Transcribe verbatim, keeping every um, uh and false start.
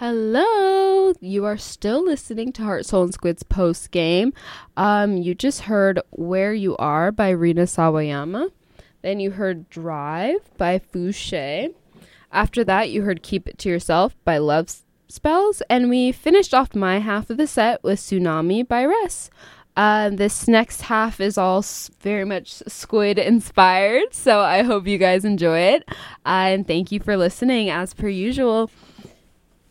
Hello, you are still listening to Heart, Soul, and Squid's post game. Um, you just heard Where You Are by Rina Sawayama. Then you heard Drive by Fouché. After that, you heard Keep It to Yourself by Love Spells. And we finished off my half of the set with Tsunami by Res. Uh, this next half is all s- very much Squid inspired, so I hope you guys enjoy it. Uh, and thank you for listening as per usual.